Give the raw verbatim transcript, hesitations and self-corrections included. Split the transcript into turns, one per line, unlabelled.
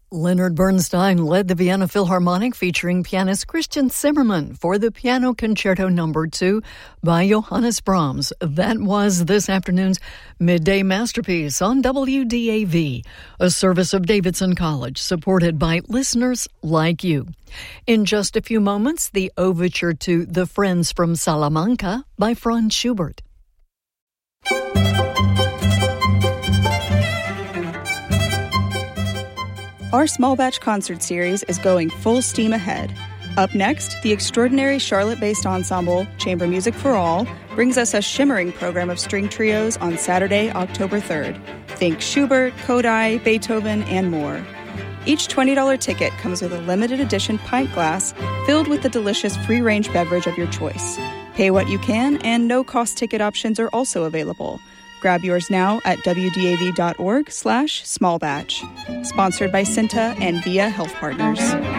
Leonard Bernstein led the Vienna Philharmonic featuring pianist Christian Zimmermann for the Piano Concerto Number two by Johannes Brahms. That was this afternoon's Midday Masterpiece on W D A V, a service of Davidson College supported by listeners like you. In just a few moments, the overture to The Friends from Salamanca by Franz Schubert.
Our small batch concert series is going full steam ahead. Up next, the extraordinary Charlotte-based ensemble, Chamber Music for All, brings us a shimmering program of string trios on Saturday, October third. Think Schubert, Kodály, Beethoven, and more. Each twenty dollars ticket comes with a limited edition pint glass filled with the delicious free-range beverage of your choice. Pay what you can, and no-cost ticket options are also available. Grab yours now at wdav.org slash smallbatch. Sponsored by Cinta and Via Health Partners.